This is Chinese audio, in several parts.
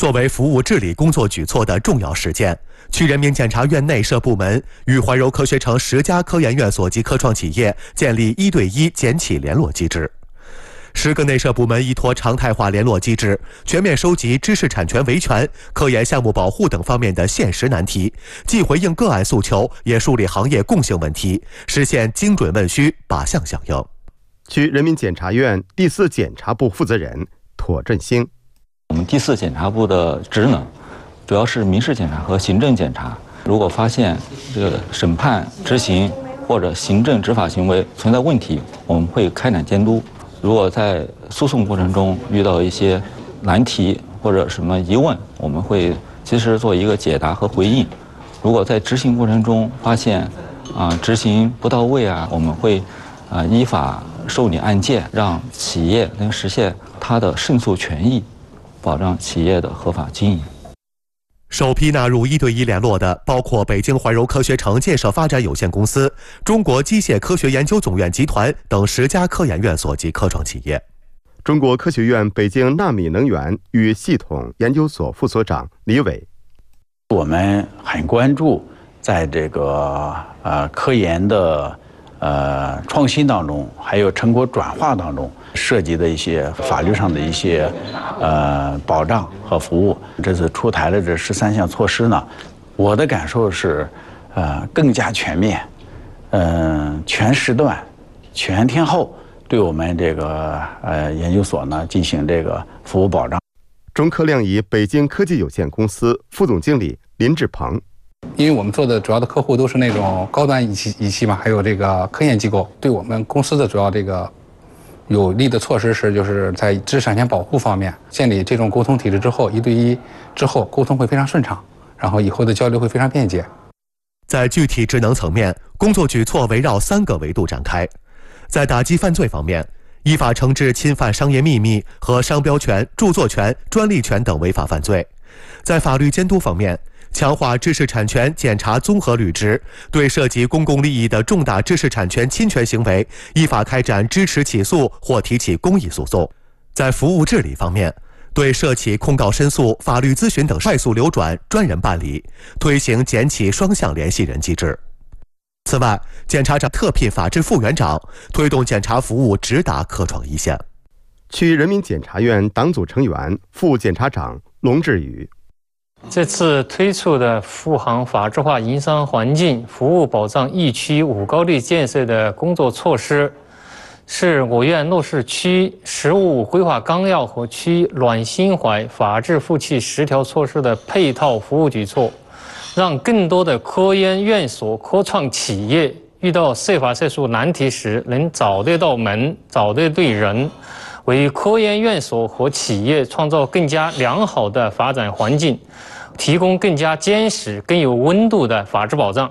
作为服务治理工作举措的重要实践，区人民检察院内设部门与怀柔科学城10家科研院所及科创企业建立1对1检企联络机制。10个内设部门依托常态化联络机制，全面收集知识产权维权、科研项目保护等方面的现实难题，既回应个案诉求，也梳理行业共性问题，实现精准问需、靶向响应。 区人民检察院第4检察部负责人妥振兴： 我们第4检察部的职能主要是民事检查和行政检查。如果发现这个审判、执行或者行政执法行为存在问题，我们会开展监督。如果在诉讼过程中遇到一些难题或者什么疑问，我们会及时做一个解答和回应。如果在执行过程中发现执行不到位我们会依法受理案件，让企业能实现它的胜诉权益，保障企业的合法经营。 首批纳入1对1联络的包括北京怀柔科学城建设发展有限公司、中国机械科学研究总院集团等10家科研院所及科创企业。 中国科学院北京纳米能源与系统研究所副所长李伟： 我们很关注在这个科研的创新当中，还有成果转化当中涉及的一些法律上的一些保障和服务。这次出台的这13项措施呢，我的感受是更加全面，全时段、全天候对我们这个研究所呢进行这个服务保障。 中科亮仪北京科技有限公司副总经理林志鹏： 因为我们做的主要的客户都是那种高端仪器嘛，还有这个科研机构，对我们公司的主要这个有利的措施是，就是在知识产权保护方面建立这种沟通体制之后，1对1之后沟通会非常顺畅，然后以后的交流会非常便捷。 在具体职能层面，工作举措围绕3个维度展开。在打击犯罪方面，依法惩治侵犯商业秘密和商标权、著作权、专利权等违法犯罪。在法律监督方面，强化知识产权检查综合履职，对涉及公共利益的重大知识产权侵权行为，依法开展支持起诉或提起公益诉讼。在服务治理方面，对涉企控告申诉、法律咨询等快速流转、专人办理，推行检企双向联系人机制。此外，检察长特聘法制副园长，推动检察服务直达科创一线。 区人民检察院党组成员、副检察长龙志宇： 这次推出的扶行法治化营商环境、服务保障疫区5高地建设的工作措施，是我院落实区实务规划纲要和区软心怀法治负气10条措施的配套服务举措，让更多的科研院所、科创企业遇到涉法涉诉难题时能找得到门、找得对人，为科研院所和企业创造更加良好的发展环境，提供更加坚实、更有温度的法治保障。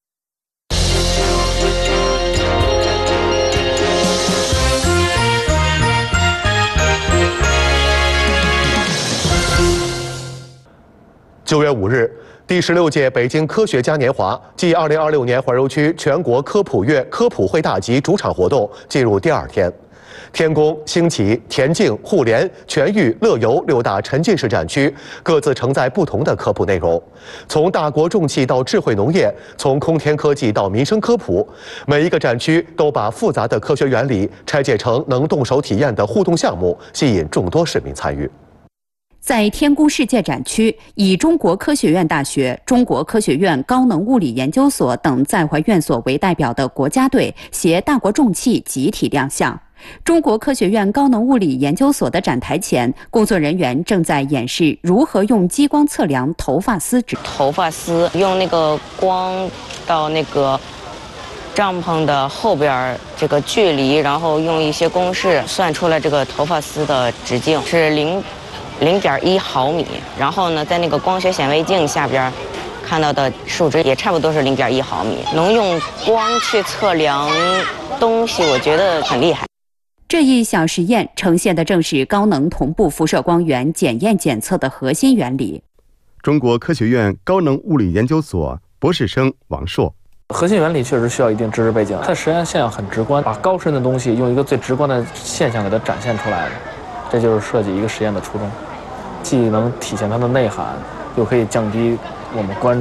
9月5日，第16届北京科学嘉年华暨2026年怀柔区全国科普月科普会大集主场活动进入第2天。天宫、兴奇、田径、互联、全域、乐游6大沉浸式展区各自承载不同的科普内容，从大国重器到智慧农业，从空天科技到民生科普，每一个展区都把复杂的科学原理拆解成能动手体验的互动项目，吸引众多市民参与。 在天宫世界展区，以中国科学院大学、中国科学院高能物理研究所等在怀院所为代表的国家队携大国重器集体亮相。中国科学院高能物理研究所的展台前，工作人员正在演示如何用激光测量头发丝质。 头发丝用那个光到那个帐篷的后边这个距离，然后用一些公式算出来这个头发丝的直径是0.1毫米，然后呢，在那个光学显微镜下边看到的数值也差不多是0.1毫米。能用光去测量东西，我觉得很厉害。 这一小实验呈现的正是高能同步辐射光源检验检测的核心原理。 中国科学院高能物理研究所博士生王硕： 核心原理确实需要一定知识背景，它实验现象很直观，把高深的东西用一个最直观的现象给它展现出来了，这就是设计一个实验的初衷。 既能体现它的内涵，又可以降低我们观